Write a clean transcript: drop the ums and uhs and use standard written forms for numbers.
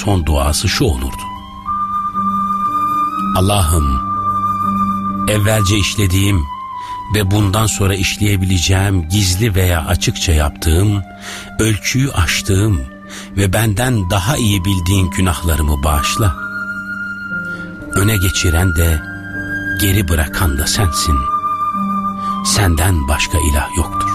son duası şu olurdu: Allah'ım, evvelce işlediğim ve bundan sonra işleyebileceğim gizli veya açıkça yaptığım, ölçüyü aştığım ve benden daha iyi bildiğin günahlarımı bağışla. Öne geçiren de geri bırakan da sensin. Senden başka ilah yoktur.